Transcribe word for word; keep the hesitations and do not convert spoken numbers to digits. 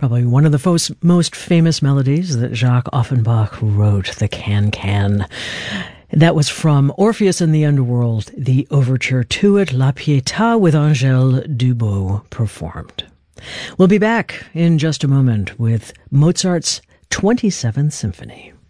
Probably one of the fo- most famous melodies that Jacques Offenbach wrote, the Can-Can. That was from Orpheus in the Underworld, the overture to it, La Pietà, with Angèle Dubos performed. We'll be back in just a moment with Mozart's twenty-seventh Symphony.